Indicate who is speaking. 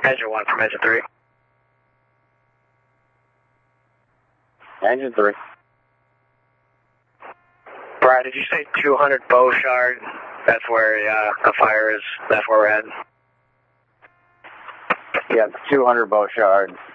Speaker 1: Engine 1 from engine 3.
Speaker 2: Engine 3.
Speaker 1: Brian, did you say 200 Beauchard? That's where the fire is. That's where we're heading.
Speaker 2: Yeah, 200 Beauchard.